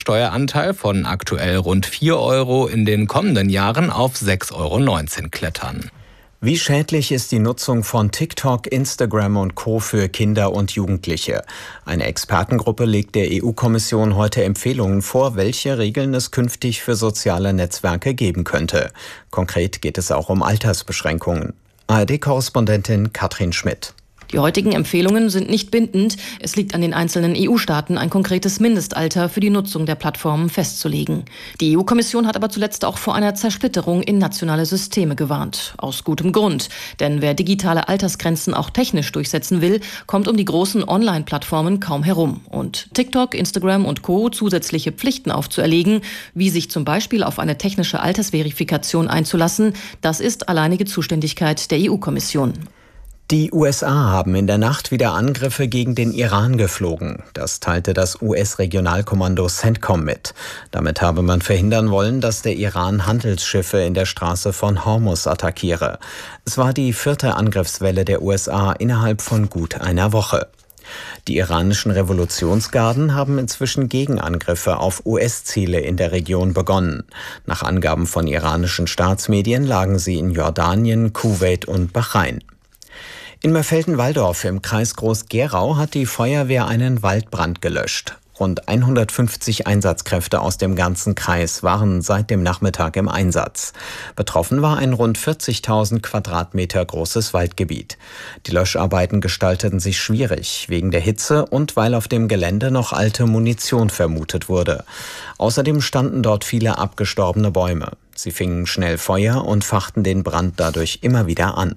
Steueranteil von aktuell rund 4 Euro in den kommenden Jahren auf 6,19 € klettern. Wie schädlich ist die Nutzung von TikTok, Instagram und Co. für Kinder und Jugendliche? Eine Expertengruppe legt der EU-Kommission heute Empfehlungen vor, welche Regeln es künftig für soziale Netzwerke geben könnte. Konkret geht es auch um Altersbeschränkungen. ARD-Korrespondentin Katrin Schmidt. Die heutigen Empfehlungen sind nicht bindend. Es liegt an den einzelnen EU-Staaten, ein konkretes Mindestalter für die Nutzung der Plattformen festzulegen. Die EU-Kommission hat aber zuletzt auch vor einer Zersplitterung in nationale Systeme gewarnt. Aus gutem Grund. Denn wer digitale Altersgrenzen auch technisch durchsetzen will, kommt um die großen Online-Plattformen kaum herum. Und TikTok, Instagram und Co. zusätzliche Pflichten aufzuerlegen, wie sich zum Beispiel auf eine technische Altersverifikation einzulassen, das ist alleinige Zuständigkeit der EU-Kommission. Die USA haben in der Nacht wieder Angriffe gegen den Iran geflogen. Das teilte das US-Regionalkommando CENTCOM mit. Damit habe man verhindern wollen, dass der Iran Handelsschiffe in der Straße von Hormuz attackiere. Es war die 4. Angriffswelle der USA innerhalb von gut einer Woche. Die iranischen Revolutionsgarden haben inzwischen Gegenangriffe auf US-Ziele in der Region begonnen. Nach Angaben von iranischen Staatsmedien lagen sie in Jordanien, Kuwait und Bahrain. In Mörfelden-Walldorf im Kreis Groß-Gerau hat die Feuerwehr einen Waldbrand gelöscht. Rund 150 Einsatzkräfte aus dem ganzen Kreis waren seit dem Nachmittag im Einsatz. Betroffen war ein rund 40.000 Quadratmeter großes Waldgebiet. Die Löscharbeiten gestalteten sich schwierig, wegen der Hitze und weil auf dem Gelände noch alte Munition vermutet wurde. Außerdem standen dort viele abgestorbene Bäume. Sie fingen schnell Feuer und fachten den Brand dadurch immer wieder an.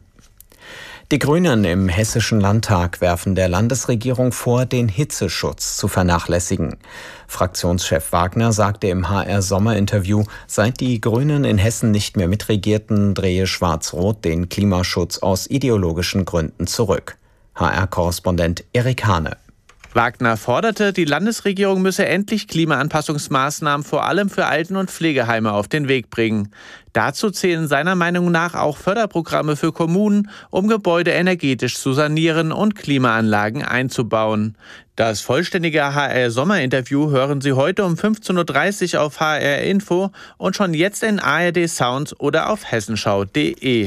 Die Grünen im Hessischen Landtag werfen der Landesregierung vor, den Hitzeschutz zu vernachlässigen. Fraktionschef Wagner sagte im HR-Sommerinterview, seit die Grünen in Hessen nicht mehr mitregierten, drehe Schwarz-Rot den Klimaschutz aus ideologischen Gründen zurück. HR-Korrespondent Erik Hane. Wagner forderte, die Landesregierung müsse endlich Klimaanpassungsmaßnahmen vor allem für Alten- und Pflegeheime auf den Weg bringen. Dazu zählen seiner Meinung nach auch Förderprogramme für Kommunen, um Gebäude energetisch zu sanieren und Klimaanlagen einzubauen. Das vollständige HR-Sommerinterview hören Sie heute um 15.30 Uhr auf HR Info und schon jetzt in ARD Sound oder auf hessenschau.de.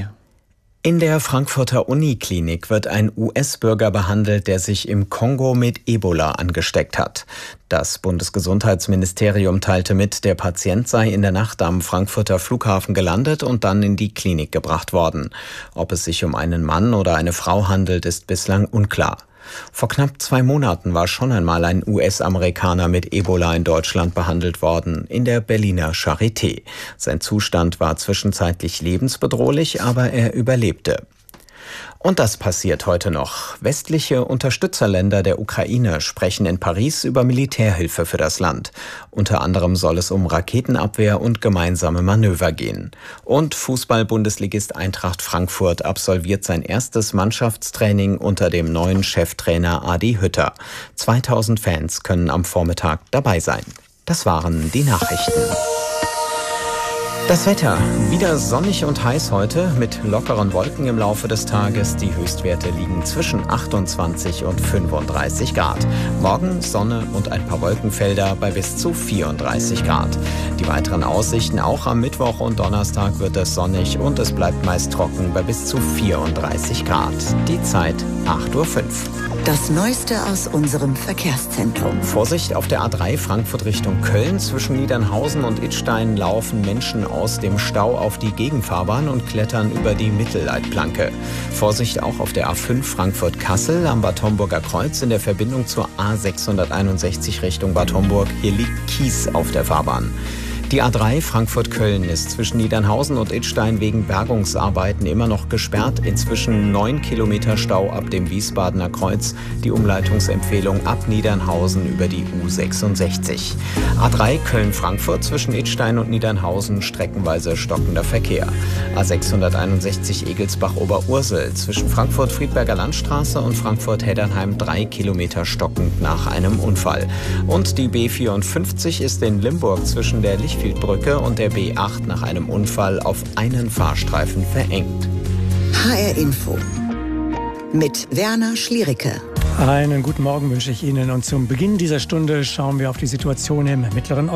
In der Frankfurter Uniklinik wird ein US-Bürger behandelt, der sich im Kongo mit Ebola angesteckt hat. Das Bundesgesundheitsministerium teilte mit, der Patient sei in der Nacht am Frankfurter Flughafen gelandet und dann in die Klinik gebracht worden. Ob es sich um einen Mann oder eine Frau handelt, ist bislang unklar. Vor knapp 2 Monaten war schon einmal ein US-Amerikaner mit Ebola in Deutschland behandelt worden, in der Berliner Charité. Sein Zustand war zwischenzeitlich lebensbedrohlich, aber er überlebte. Und das passiert heute noch. Westliche Unterstützerländer der Ukraine sprechen in Paris über Militärhilfe für das Land. Unter anderem soll es um Raketenabwehr und gemeinsame Manöver gehen. Und Fußball-Bundesligist Eintracht Frankfurt absolviert sein erstes Mannschaftstraining unter dem neuen Cheftrainer Adi Hütter. 2000 Fans können am Vormittag dabei sein. Das waren die Nachrichten. Das Wetter, wieder sonnig und heiß heute, mit lockeren Wolken im Laufe des Tages. Die Höchstwerte liegen zwischen 28 und 35 Grad. Morgen Sonne und ein paar Wolkenfelder bei bis zu 34 Grad. Die weiteren Aussichten, auch am Mittwoch und Donnerstag wird es sonnig und es bleibt meist trocken bei bis zu 34 Grad. Die Zeit 8:05 Uhr. Das Neueste aus unserem Verkehrszentrum. Vorsicht auf der A3 Frankfurt Richtung Köln. Zwischen Niedernhausen und Idstein laufen Menschen aus dem Stau auf die Gegenfahrbahn und klettern über die Mittelleitplanke. Vorsicht auch auf der A5 Frankfurt-Kassel am Bad Homburger Kreuz in der Verbindung zur A661 Richtung Bad Homburg. Hier liegt Kies auf der Fahrbahn. Die A3 Frankfurt-Köln ist zwischen Niedernhausen und Idstein wegen Bergungsarbeiten immer noch gesperrt. Inzwischen 9 Kilometer Stau ab dem Wiesbadener Kreuz. Die Umleitungsempfehlung ab Niedernhausen über die U66. A3 Köln-Frankfurt zwischen Idstein und Niedernhausen streckenweise stockender Verkehr. A661 Egelsbach-Oberursel zwischen Frankfurt-Friedberger Landstraße und Frankfurt-Heddernheim 3 Kilometer stockend nach einem Unfall. Und die B54 ist in Limburg zwischen der Lichfieldbrücke und der B8 nach einem Unfall auf einen Fahrstreifen verengt. HR Info mit Werner Schliericke. Einen guten Morgen wünsche ich Ihnen und zum Beginn dieser Stunde schauen wir auf die Situation im Mittleren Osten.